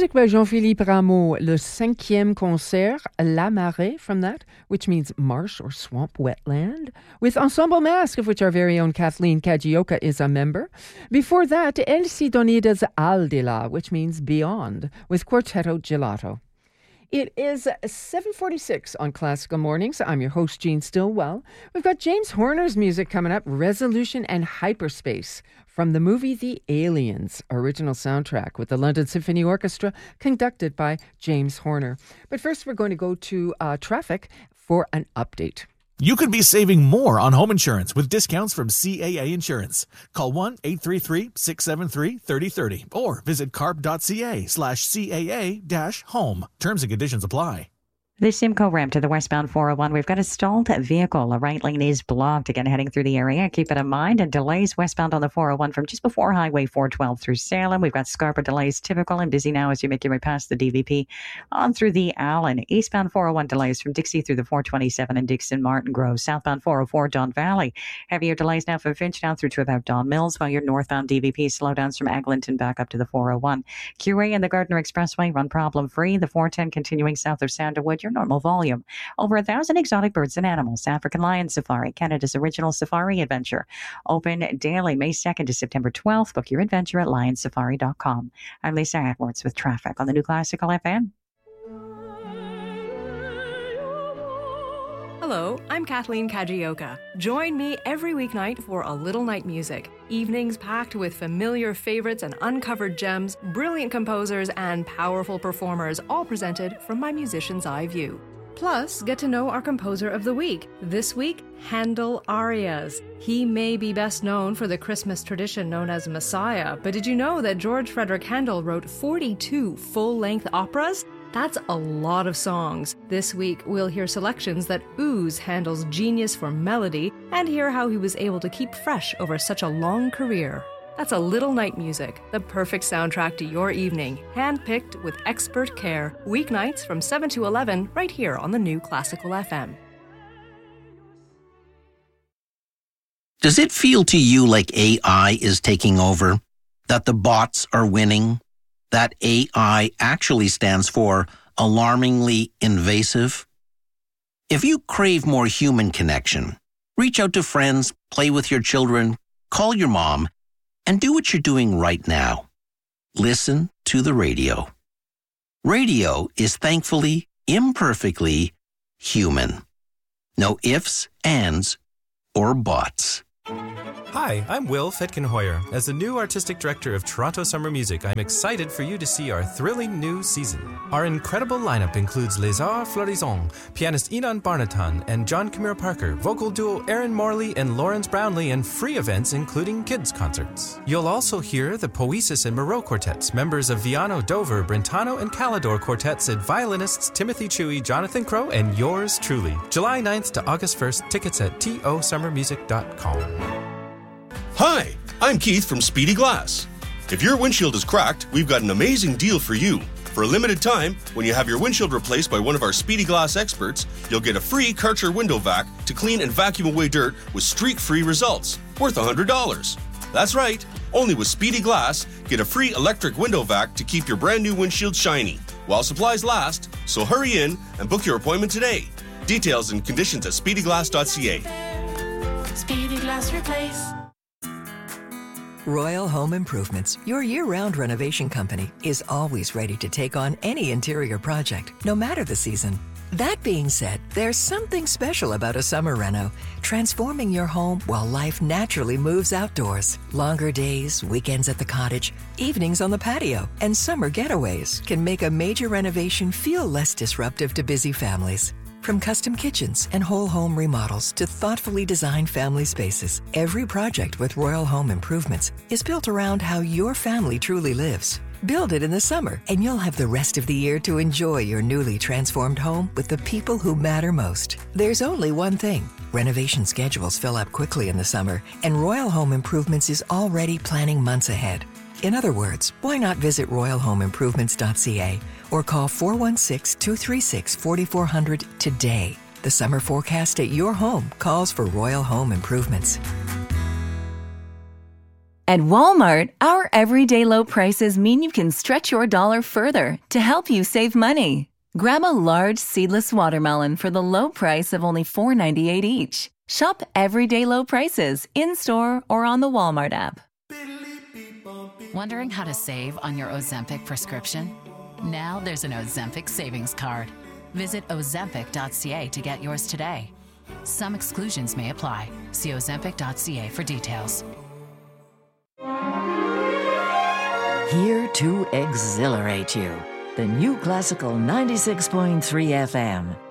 music by Jean-Philippe Rameau, le 5e concert, La Marée from that, which means marsh or swamp wetland, with Ensemble Masque, of which our very own Kathleen Kajioka is a member. Before that, El Sidonida's Al de la, which means beyond, with Quartetto Gelato. It is 7:46 on Classical Mornings. I'm your host, Jean Stillwell. We've got James Horner's music coming up, Resolution and Hyperspace, from the movie The Aliens, original soundtrack with the London Symphony Orchestra, conducted by James Horner. But first, we're going to go to traffic for an update. You could be saving more on home insurance with discounts from CAA Insurance. Call 1-833-673-3030 or visit carp.ca/CAA-home. Terms and conditions apply. The Simcoe ramp to the westbound 401. We've got a stalled vehicle. A right lane is blocked again heading through the area. Keep it in mind. And delays westbound on the 401 from just before Highway 412 through Salem. We've got Scarborough delays typical and busy now as you make your way past the DVP on through the Allen. Eastbound 401 delays from Dixie through the 427 and Dixon Martin Grove. Southbound 404 Don Valley. Heavier delays now from Finch down through to about Don Mills, while your northbound DVP slowdowns from Eglinton back up to the 401. QA and the Gardner Expressway run problem free. The 410 continuing south of Sanderwood. Your normal volume. Over 1,000 exotic birds and animals. African Lion Safari, Canada's original safari adventure. Open daily May 2nd to September 12th. Book your adventure at lionsafari.com. I'm Lisa Edwards with traffic on the New Classical FM. Hello, I'm Kathleen Kajioka. Join me every weeknight for A Little Night Music. Evenings packed with familiar favorites and uncovered gems, brilliant composers, and powerful performers, all presented from my musician's eye view. Plus, get to know our composer of the week. This week, Handel Arias. He may be best known for the Christmas tradition known as Messiah, but did you know that George Frederick Handel wrote 42 full-length operas? That's a lot of songs. This week, we'll hear selections that ooze Handel's genius for melody and hear how he was able to keep fresh over such a long career. That's A Little Night Music, the perfect soundtrack to your evening, handpicked with expert care, weeknights from 7 to 11, right here on the New Classical FM. Does it feel to you like AI is taking over? That the bots are winning? That AI actually stands for alarmingly invasive? If you crave more human connection, reach out to friends, play with your children, call your mom, and do what you're doing right now. Listen to the radio. Radio is thankfully, imperfectly human. No ifs, ands, or buts. Hi, I'm Will Fetkenhoyer. As the new artistic director of Toronto Summer Music, I'm excited for you to see our thrilling new season. Our incredible lineup includes Les Arts Florissants, pianist Enon Barnatan and John Camille Parker, vocal duo Aaron Morley and Lawrence Brownlee, and free events including kids concerts. You'll also hear the Poesis and Moreau quartets, members of Viano, Dover, Brentano, and Calidor quartets, and violinists Timothy Chewy, Jonathan Crow, and yours truly. July 9th to August 1st, tickets at tosummermusic.com. Hi, I'm Keith from Speedy Glass. If your windshield is cracked, we've got an amazing deal for you. For a limited time, when you have your windshield replaced by one of our Speedy Glass experts, you'll get a free Karcher window vac to clean and vacuum away dirt with streak-free results, worth $100. That's right, only with Speedy Glass, get a free electric window vac to keep your brand new windshield shiny, while supplies last, so hurry in and book your appointment today. Details and conditions at speedyglass.ca. Speedy Glass Replace. Royal Home Improvements, your year-round renovation company, is always ready to take on any interior project, no matter the season. That being said, there's something special about a summer reno, transforming your home while life naturally moves outdoors. Longer days, weekends at the cottage, evenings on the patio, and summer getaways can make a major renovation feel less disruptive to busy families. From custom kitchens and whole home remodels to thoughtfully designed family spaces, every project with Royal Home Improvements is built around how your family truly lives. Build it in the summer, and you'll have the rest of the year to enjoy your newly transformed home with the people who matter most. There's only one thing. Renovation schedules fill up quickly in the summer, and Royal Home Improvements is already planning months ahead. In other words, why not visit royalhomeimprovements.ca or call 416-236-4400 today. The summer forecast at your home calls for Royal Home Improvements. At Walmart, our everyday low prices mean you can stretch your dollar further to help you save money. Grab a large seedless watermelon for the low price of only $4.98 each. Shop everyday low prices in-store or on the Walmart app. Wondering how to save on your Ozempic prescription? Now there's an Ozempic savings card. Visit ozempic.ca to get yours today. Some exclusions may apply. See ozempic.ca for details. Here to exhilarate you. The New Classical 96.3 FM.